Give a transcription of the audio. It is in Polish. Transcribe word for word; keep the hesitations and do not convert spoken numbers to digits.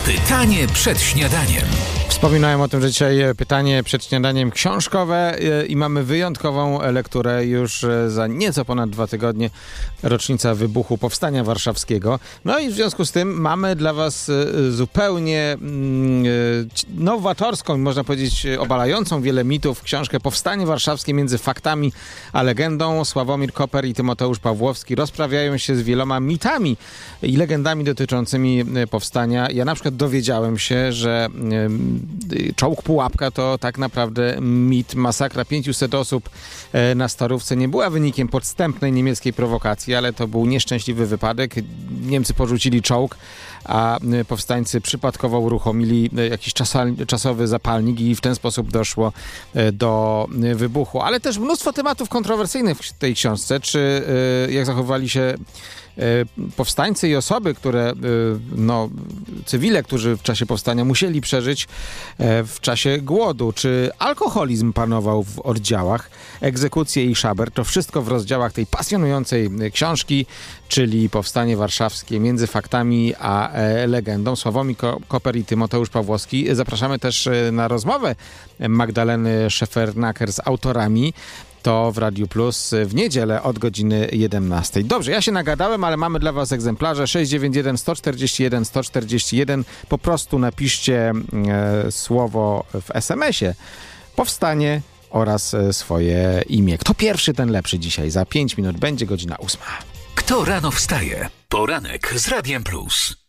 Pytanie przed śniadaniem. Wspominałem o tym, że dzisiaj pytanie przed śniadaniem książkowe i mamy wyjątkową lekturę już za nieco ponad dwa tygodnie, rocznica wybuchu Powstania Warszawskiego. No i w związku z tym mamy dla was zupełnie nowatorską, można powiedzieć obalającą wiele mitów, książkę Powstanie Warszawskie między faktami a legendą. Sławomir Koper i Tymoteusz Pawłowski rozprawiają się z wieloma mitami i legendami dotyczącymi powstania. Ja na przykład dowiedziałem się, że czołg Pułapka to tak naprawdę mit. Masakra pięciuset osób na Starówce nie była wynikiem podstępnej niemieckiej prowokacji, ale to był nieszczęśliwy wypadek. Niemcy porzucili czołg, a powstańcy przypadkowo uruchomili jakiś czasa- czasowy zapalnik i w ten sposób doszło do wybuchu. Ale też mnóstwo tematów kontrowersyjnych w tej książce, czy jak zachowywali się powstańcy i osoby, które, no, cywile, którzy w czasie powstania musieli przeżyć w czasie głodu. Czy alkoholizm panował w oddziałach, egzekucje i szaber, to wszystko w rozdziałach tej pasjonującej książki, czyli Powstanie Warszawskie między faktami a legendą. Sławomir Koper i Tymoteusz Pawłowski. Zapraszamy też na rozmowę Magdaleny Szefernaker z autorami. To w Radiu Plus w niedzielę od godziny jedenastej. Dobrze, ja się nagadałem, ale mamy dla was egzemplarze. sześć dziewięć jeden, jeden cztery jeden, jeden cztery jeden. Po prostu napiszcie e, słowo w es em esie Powstanie oraz e, swoje imię. Kto pierwszy, ten lepszy dzisiaj. Za pięć minut będzie godzina ósma. Kto rano wstaje? Poranek z Radiem Plus.